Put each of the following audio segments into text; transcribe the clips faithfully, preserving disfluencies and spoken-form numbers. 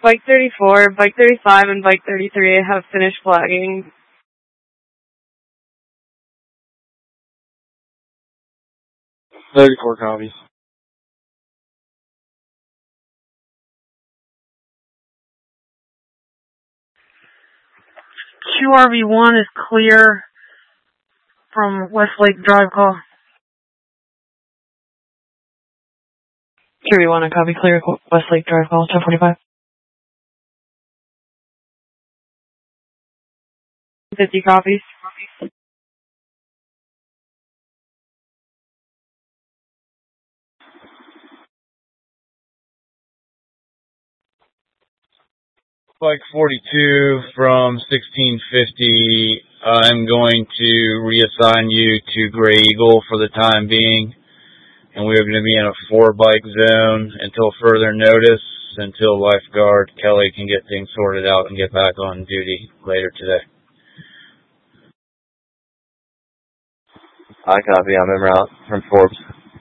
Bike thirty-four, Bike thirty-five, and Bike thirty-three have finished flagging. thirty-four copies. Q R V one is clear from Westlake Drive call. Q R V one, a copy, clear, Westlake Drive call, ten forty-five. fifty copies. Bike forty-two from sixteen fifty, I'm going to reassign you to Gray Eagle for the time being, and we're going to be in a four bike zone until further notice, until lifeguard Kelly can get things sorted out and get back on duty later today. I copy, I'm en route from Forbes.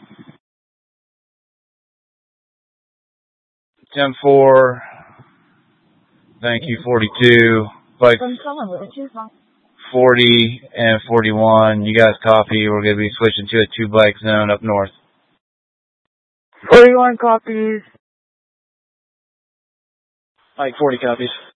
ten four. Thank you, forty-two. Bike forty and forty-one. You guys copy. We're going to be switching to a two-bike zone up north. forty-one copies. Bike forty copies.